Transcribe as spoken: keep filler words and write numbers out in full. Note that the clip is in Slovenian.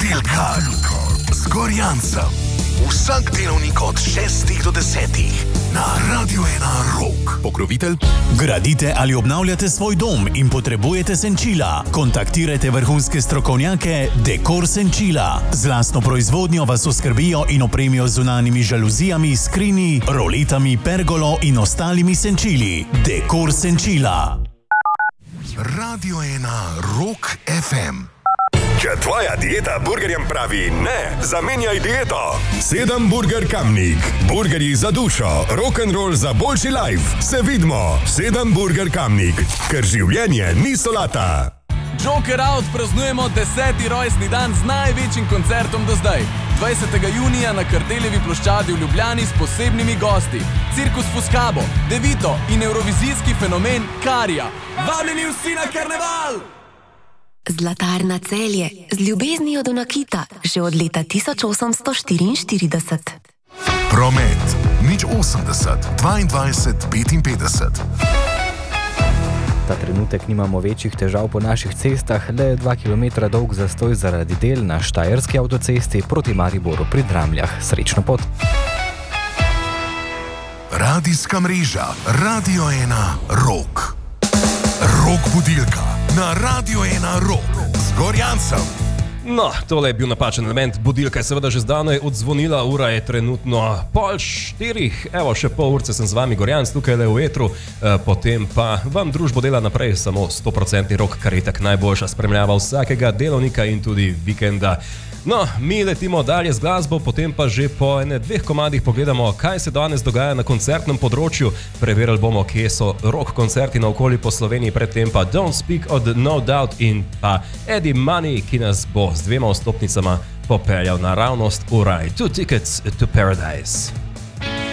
Budilka z Gorjancem. Vsak delovnik od šestih do desetih na Radio ena Rock. Pokrovitelj? Gradite ali obnavljate svoj dom in potrebujete senčila? Kontaktirajte vrhunske strokovnjake Dekor Senčila. Z lastno proizvodnjo vas oskrbijo in opremijo z zunanjimi žaluzijami, skrini, roletami, pergolo in ostalimi senčili. Dekor Senčila. Radio ena Rock ef em. Če tvoja dieta burgerjem pravi ne, zamenjaj dieto. Sedem Burger Kamnik. Burgerji za dušo, rock'n'roll za boljši life. Se vidimo. Sedem Burger Kamnik. Ker življenje ni solata. Joker Out praznujemo deseti rojstni dan z največjim koncertom do zdaj. dvajsetega junija na Kardeljevi ploščadi v Ljubljani s posebnimi gosti. Cirkus Fuskabo, Devito in evrovizijski fenomen Karija. Vabljeni vsi na karneval! Zlatarna Celje, z ljubeznijo do nakita, že od leta tisoč osemsto štiriinštirideset. Promet, nič osemdeset, dvaindvajset, petinpetdeset. Ta trenutek nimamo večjih težav po naših cestah, le dva kilometra dolg zastoj zaradi del na Štajerski avtocesti proti Mariboru pri Dramljah. Srečno pot! Radijska mreža Radio ena Rock. Rock Budilka na Radio ena Rock z Gorjancem. No, tole je bil napačen element. Budilka je seveda že zdavnaj odzvonila, ura je trenutno pol štirih. Evo, še pol urce sem z vami, Gorjanc, tukaj le v etru. E, potem pa vam družbo dela naprej samo sto procentni rock, kar je tak najboljša spremljava vsakega delovnika in tudi vikenda. No, mi letimo dalje z glasbo, potem pa že po ene dveh komadih pogledamo, kaj se danes dogaja na koncertnem področju. Preverili bomo, kje so rock koncerti na okoli po Sloveniji, predtem pa Don't Speak od No Doubt in pa Eddie Money, ki nas bo z dvema vstopnicama popeljal naravnost v raj. Two Tickets to Paradise.